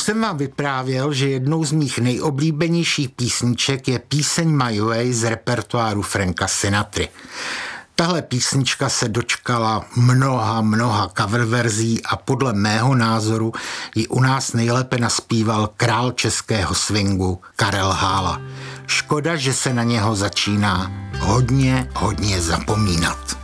jsem vám vyprávěl, že jednou z mých nejoblíbenějších písniček je píseň My Way z repertoáru Franka Sinatry. Tahle písnička se dočkala mnoha cover verzí a podle mého názoru ji u nás nejlépe naspíval král českého swingu Karel Hála. Škoda, že se na něho začíná hodně zapomínat.